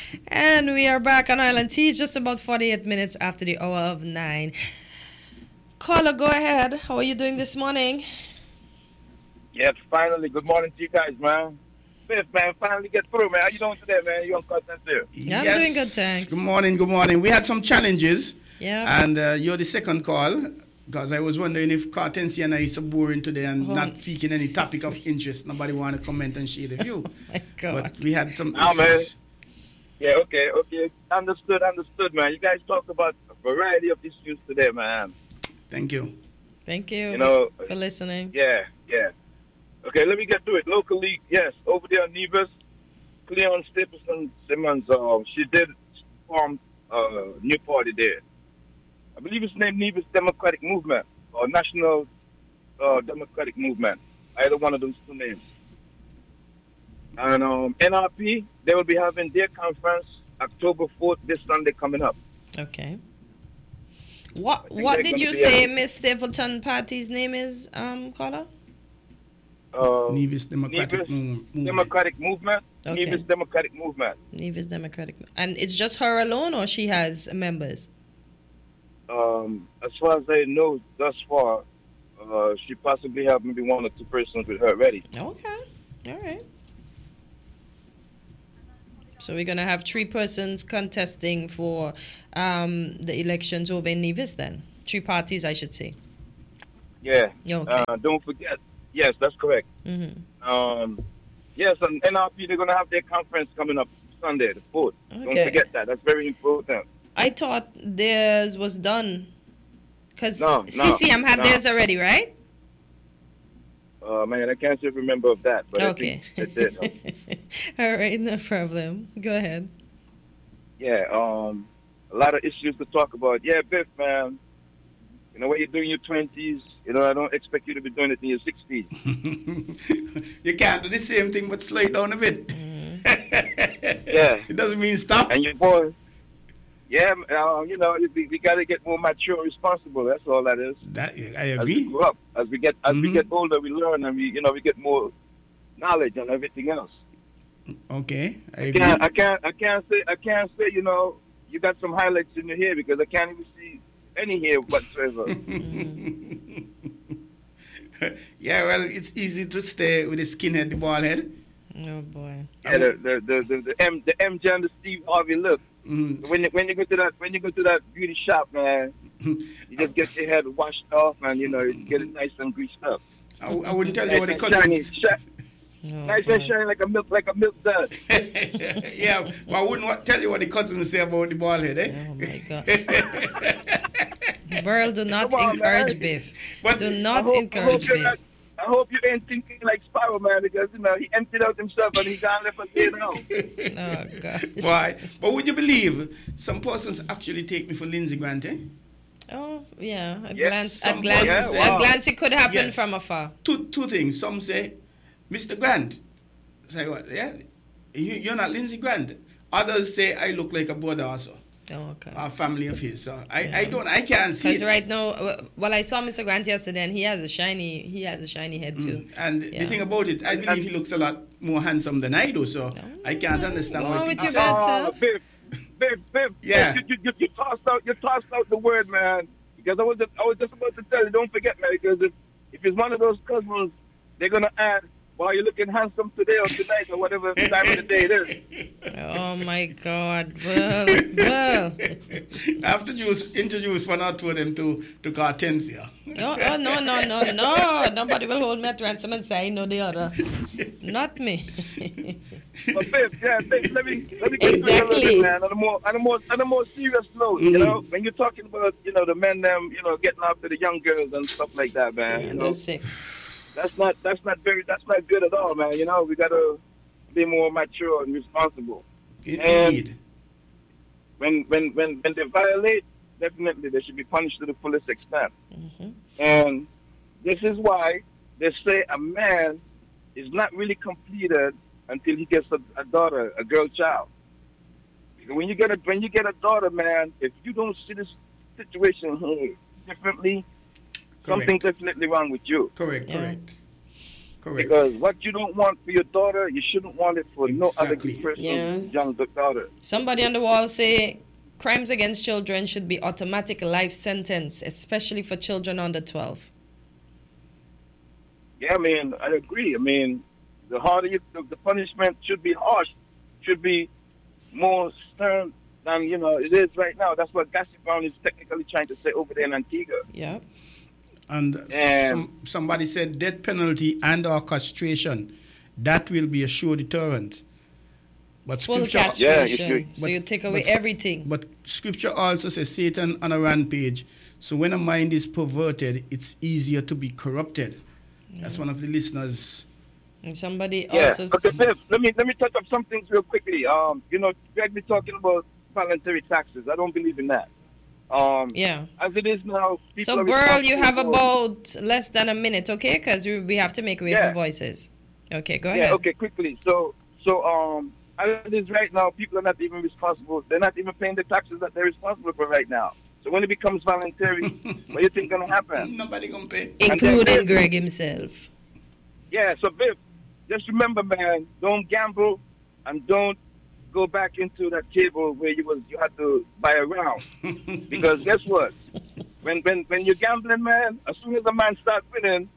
And we are back on Island Tea. It's just about 48 minutes after the hour of 9. Caller, go ahead. How are you doing this morning? Yes, finally. Good morning to you guys, man. Fifth, man, finally get through, man. How you doing today, man? You on content too? Yeah, I'm doing good, thanks. Good morning. We had some challenges. Yeah. And you're the second call. Because I was wondering if Cartensia and I is so boring today and not speaking any topic of interest. Nobody want to comment and share the view. Oh my God. But we had some Man. issues. Yeah, okay. Understood, man. You guys talked about a variety of issues today, man. Thank you. Thank you, for listening. Yeah. Okay, let me get to it. Locally, yes, over there on Nevis, Cleon Stapleton Simmons, she did form a new party there. I believe it's named Nevis Democratic Movement or National Democratic Movement. Either one of those two names. And NRP, they will be having their conference October 4th, this Sunday coming up. Okay. What did you say Miss Stapleton Party's name is, caller? Nevis Democratic Movement. Democratic Movement. Okay. Nevis Democratic Movement. Nevis Democratic. And it's just her alone, or she has members? As far as I know, thus far, she possibly have maybe one or two persons with her already. Okay. All right. So we're going to have 3 persons contesting for the elections over in Nevis then. 3 parties, I should say. Yeah. Okay. Don't forget. Yes, that's correct. Mm-hmm. Yes, and NRP, they're going to have their conference coming up Sunday, the 4th. Okay. Don't forget that. That's very important. I thought theirs was done. Because CCM had theirs already, right? Man, I can't still remember of that. But okay. I think it did. All right, no problem. Go ahead. Yeah, a lot of issues to talk about. Yeah, Biff, man. You know, when you're doing your 20s, you know, I don't expect you to be doing it in your 60s. You can't do the same thing, but slow it down a bit. Yeah. It doesn't mean stop. And your boy, yeah, you know, we got to get more mature and responsible. That's all that is. That I agree. As we grow up, as we get older, we learn and we get more knowledge and everything else. Okay, I agree. I can't say, you know, you got some highlights in your hair because I can't even see any hair whatsoever. Yeah, well, it's easy to stay with the skinhead, the bald head. Oh boy. Yeah, the MJ and the Steve Harvey look. Mm-hmm. When you go to that beauty shop, man, you just get your head washed off and you get it nice and greased up. I wouldn't tell you what the cousins. Nice and shiny like a milk dud. Yeah, but I wouldn't tell you what the cousins say about the bald head, eh? Oh my God. Burl, do not encourage Biff. Do not encourage Biff. I hope you ain't thinking like Sparrow, man, because, he emptied out himself and he gone left us there now. Oh, gosh. Why? But would you believe some persons actually take me for Lindsey Grant, eh? Oh, yeah. At Wow. glance, it could happen from afar. Two things. Some say, Mr. Grant. Say what? Yeah? You're not Lindsey Grant. Others say I look like a brother also. Oh, okay. A family of his. So I can't see. Because right now, well, I saw Mr. Grant yesterday, and he has a shiny head too. And the thing about it, I believe he looks a lot more handsome than I do. So I can't understand why with people your say. Biff, yeah. You tossed out the word, man. Because I was just about to tell you, don't forget, man. Because if it's one of those cousins, they're gonna add, "Well, you're looking handsome today or tonight or whatever time of the day it is." Oh my God! Well. I have to introduce one or two of them to Cartensia. No! Nobody will hold me at ransom and say I know the other. Not me. But Biff, let me get exactly. a little bit, man. On a more serious note, when you're talking about the men getting after the young girls and stuff like that, man. That's sick. That's not good at all, man. We gotta be more mature and responsible. Indeed. And when they violate, definitely they should be punished to the fullest extent. Mm-hmm. And this is why they say a man is not really completed until he gets a daughter, a girl child. Because when you get a daughter, man, if you don't see this situation differently, something definitely wrong with you. Correct. Correct. Because what you don't want for your daughter, you shouldn't want it for no other Exactly. person's young daughter. Somebody on the wall say crimes against children should be automatic life sentence, especially for children under 12. Yeah, I mean, I agree. I mean, the harder the punishment should be harsh, should be more stern than, it is right now. That's what Gossip Brown is technically trying to say over there in Antigua. Yeah. And somebody said death penalty and or castration, that will be a sure deterrent. But Full scripture, castration. So you take away everything. But scripture also says Satan on a rampage. So when a mind is perverted, it's easier to be corrupted. That's one of the listeners. And somebody Yeah. also Okay, Biff, let me touch up some things real quickly. Greg be talking about voluntary taxes. I don't believe in that. yeah. As it is now. So, Burl, you have about less than a minute, okay? Because we have to make way for voices. Okay, go ahead. Yeah, okay, quickly. So, as it is right now, people are not even responsible. They're not even paying the taxes that they're responsible for right now. So when it becomes voluntary, what do you think going to happen? Nobody going to pay. Including Greg himself. Yeah, so Viv, just remember, man, don't gamble and don't go back into that table where you had to buy a round. Because guess what? When you're gambling, man, as soon as a man starts winning,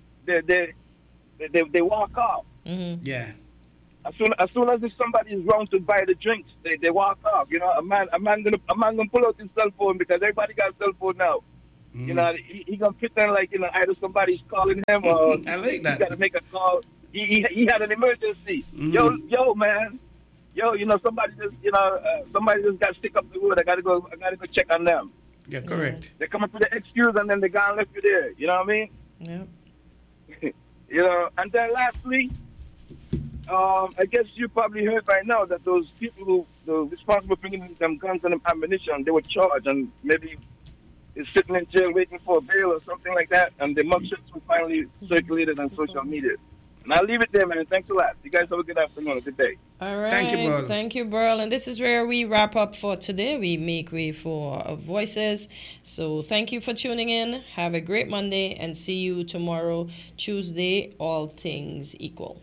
they walk off. Mm-hmm. Yeah. As soon as if somebody is wrong to buy the drinks, they walk off. A man gonna pull out his cell phone because everybody got a cell phone now. He gonna pretend like either somebody's calling him or I like that. he gotta make a call. He had an emergency. Yo, man. Somebody just got stick up the road. I gotta go check on them. Yeah, correct. They come up with the excuse and then they gone left you there. You know what I mean? Yeah. And then lastly, I guess you probably heard by now that those people who the responsible for bringing them guns and ammunition, they were charged and maybe is sitting in jail waiting for a bail or something like that. And the mugshots were finally circulated on social media. And I'll leave it there, man. Thanks a lot. You guys have a good afternoon, a good day. All right. Thank you, Burl. Thank you, Burl. And this is where we wrap up for today. We make way for voices. So thank you for tuning in. Have a great Monday and see you tomorrow, Tuesday, all things equal.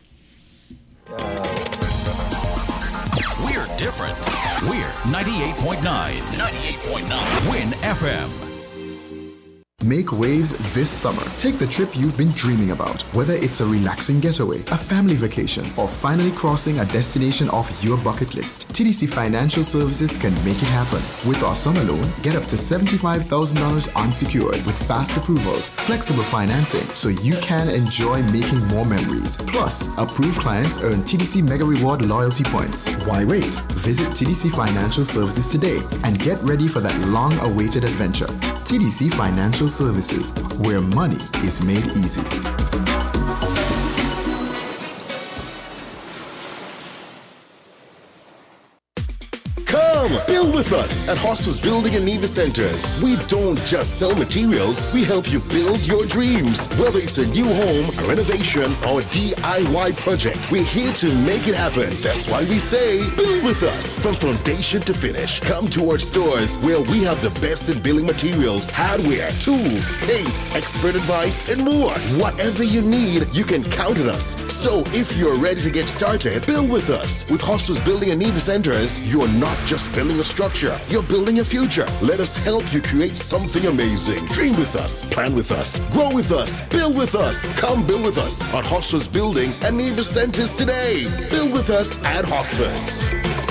We're different. We're 98.9. 98.9. Win FM. Make waves this summer. Take the trip you've been dreaming about. Whether it's a relaxing getaway, a family vacation, or finally crossing a destination off your bucket list, TDC Financial Services can make it happen. With our summer loan, get up to $75,000 unsecured with fast approvals, flexible financing, so you can enjoy making more memories. Plus, approved clients earn TDC Mega Reward loyalty points. Why wait? Visit TDC Financial Services today and get ready for that long-awaited adventure. TDC Financial Services, where money is made easy. Come, build with us at Hostels Building and Neva Centers. We don't just sell materials, we help you build your dreams. Whether it's a new home, a renovation, or DIY project, we're here to make it happen. That's why we say, build with us. From foundation to finish, come to our stores where we have the best in building materials, hardware, tools, paints, expert advice, and more. Whatever you need, you can count on us. So if you're ready to get started, build with us. With Hostels Building and Neva Centers, you're not just building a structure, you're building a future. Let us help you create something amazing. Dream with us, plan with us, grow with us, build with us. Come build with us at Hostels Building and Neva Centers today. Build with us at Hostels.